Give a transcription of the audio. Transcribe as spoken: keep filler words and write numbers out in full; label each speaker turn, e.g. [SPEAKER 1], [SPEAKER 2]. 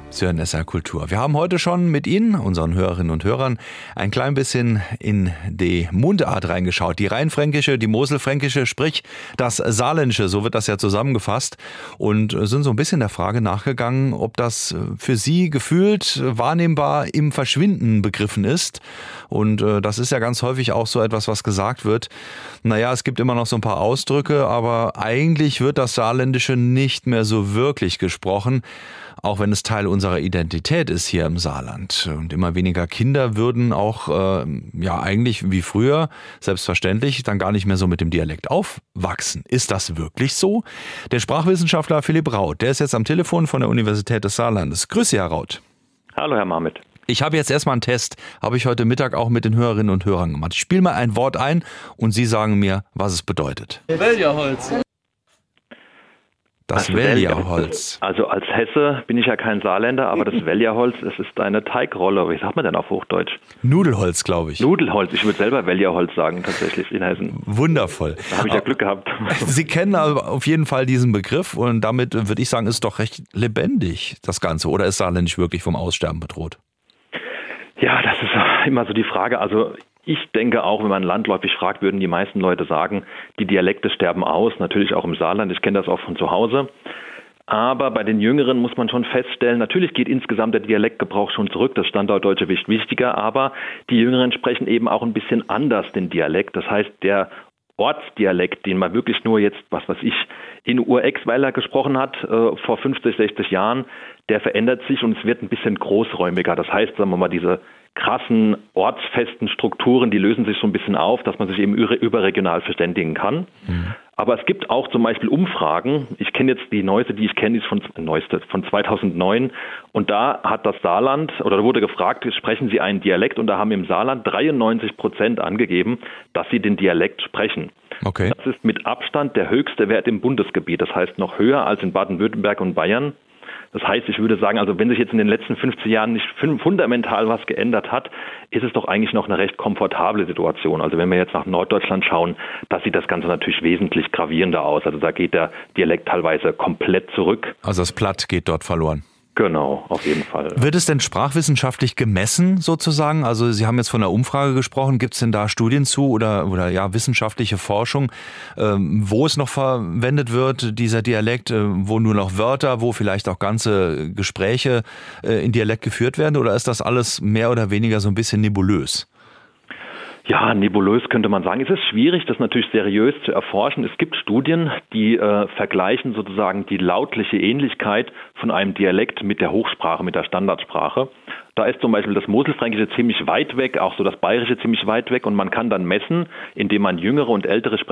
[SPEAKER 1] Sie hören S R Kultur. Wir haben heute schon mit Ihnen, unseren Hörerinnen und Hörern, ein klein bisschen in die Mundart reingeschaut. Die rheinfränkische, die moselfränkische, sprich das saarländische, so wird das ja zusammengefasst. Und sind so ein bisschen der Frage nachgegangen, ob das für Sie gefühlt wahrnehmbar im Verschwinden begriffen ist. Und das ist ja ganz häufig auch so etwas, was gesagt wird. Naja, es gibt immer noch so ein paar Ausdrücke, aber eigentlich wird das Saarländische nicht mehr so wirklich gesprochen. Auch wenn es Teil unserer Identität ist hier im Saarland. Und immer weniger Kinder würden auch, äh, ja eigentlich wie früher, selbstverständlich, dann gar nicht mehr so mit dem Dialekt aufwachsen. Ist das wirklich so? Der Sprachwissenschaftler Philipp Raut, der ist jetzt am Telefon von der Universität des Saarlandes. Grüß Sie, Herr Raut.
[SPEAKER 2] Hallo, Herr Marmit.
[SPEAKER 1] Ich habe jetzt erstmal einen Test, habe ich heute Mittag auch mit den Hörerinnen und Hörern gemacht. Ich spiele mal ein Wort ein und Sie sagen mir, was es bedeutet.
[SPEAKER 3] Weljerholz.
[SPEAKER 1] Das Weljerholz.
[SPEAKER 2] Also als Hesse bin ich ja kein Saarländer, aber das Weljerholz, es ist eine Teigrolle. Wie sagt man denn auf Hochdeutsch?
[SPEAKER 1] Nudelholz, glaube ich.
[SPEAKER 2] Nudelholz. Ich würde selber Weljerholz sagen, tatsächlich in Hessen.
[SPEAKER 1] Wundervoll.
[SPEAKER 2] Da habe ich ja Glück gehabt.
[SPEAKER 1] Sie kennen aber auf jeden Fall diesen Begriff und damit würde ich sagen, ist doch recht lebendig, das Ganze. Oder ist Saarländisch wirklich vom Aussterben bedroht?
[SPEAKER 2] Ja, das ist immer so die Frage. Also ich denke auch, wenn man landläufig fragt, würden die meisten Leute sagen, die Dialekte sterben aus, natürlich auch im Saarland, ich kenne das auch von zu Hause. Aber bei den Jüngeren muss man schon feststellen, natürlich geht insgesamt der Dialektgebrauch schon zurück, das Standortdeutsche wird wichtiger, aber die Jüngeren sprechen eben auch ein bisschen anders den Dialekt. Das heißt, der Ortsdialekt, den man wirklich nur jetzt, was weiß ich, in Urexweiler gesprochen hat, äh, vor fünfzig, sechzig Jahren, der verändert sich und es wird ein bisschen großräumiger. Das heißt, sagen wir mal, diese krassen ortsfesten Strukturen, die lösen sich so ein bisschen auf, dass man sich eben überregional verständigen kann. Mhm. Aber es gibt auch zum Beispiel Umfragen. Ich kenne jetzt die neueste, die ich kenne, die ist von, neueste, von zweitausendneun. Und da hat das Saarland, oder da wurde gefragt, sprechen Sie einen Dialekt? Und da haben im Saarland dreiundneunzig Prozent angegeben, dass sie den Dialekt sprechen.
[SPEAKER 1] Okay.
[SPEAKER 2] Das ist mit Abstand der höchste Wert im Bundesgebiet. Das heißt noch höher als in Baden-Württemberg und Bayern. Das heißt, ich würde sagen, also wenn sich jetzt in den letzten fünfzig Jahren nicht fundamental was geändert hat, ist es doch eigentlich noch eine recht komfortable Situation. Also wenn wir jetzt nach Norddeutschland schauen, da sieht das Ganze natürlich wesentlich gravierender aus. Also da geht der Dialekt teilweise komplett zurück.
[SPEAKER 1] Also das Platt geht dort verloren.
[SPEAKER 2] Genau, auf jeden Fall.
[SPEAKER 1] Wird es denn sprachwissenschaftlich gemessen sozusagen? Also Sie haben jetzt von einer Umfrage gesprochen. Gibt es denn da Studien zu oder, oder ja wissenschaftliche Forschung, ähm, wo es noch verwendet wird, dieser Dialekt, äh, wo nur noch Wörter, wo vielleicht auch ganze Gespräche äh, in Dialekt geführt werden? Oder ist das alles mehr oder weniger so ein bisschen nebulös?
[SPEAKER 2] Ja, nebulös könnte man sagen. Es ist schwierig, das natürlich seriös zu erforschen. Es gibt Studien, die äh, vergleichen sozusagen die lautliche Ähnlichkeit von einem Dialekt mit der Hochsprache, mit der Standardsprache. Da ist zum Beispiel das Moselfränkische ziemlich weit weg, auch so das Bayerische ziemlich weit weg und man kann dann messen, indem man jüngere und ältere Sprecher